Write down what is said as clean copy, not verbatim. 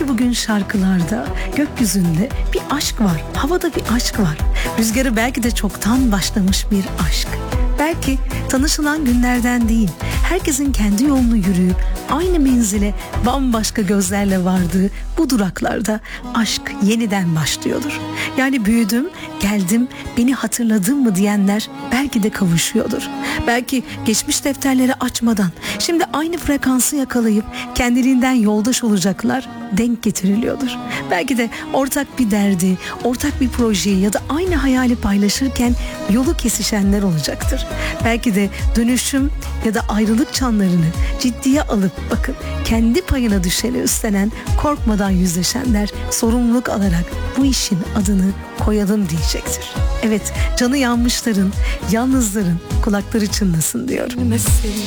Belki bugün şarkılarda, gökyüzünde bir aşk var, havada bir aşk var. Rüzgarı belki de çoktan başlamış bir aşk. Belki tanışılan günlerden değil, herkesin kendi yolunu yürüyüp aynı menzile bambaşka gözlerle vardığı bu duraklarda aşk yeniden başlıyordur. Yani büyüdüm, geldim, beni hatırladın mı diyenler belki de kavuşuyordur. Belki geçmiş defterleri açmadan şimdi aynı frekansı yakalayıp kendiliğinden yoldaş olacaklar denk getiriliyordur. Belki de ortak bir derdi, ortak bir projeyi ya da aynı hayali paylaşırken yolu kesişenler olacaktır. Belki de dönüşüm ya da ayrılık çanlarını ciddiye alıp bakın kendi payına düşeni üstlenen, korkmadan yüzleşenler sorumluluk alarak bu işin adını koyalım diyecektir. Evet, canı yanmışların, yalnızların kulakları çınlasın diyorum.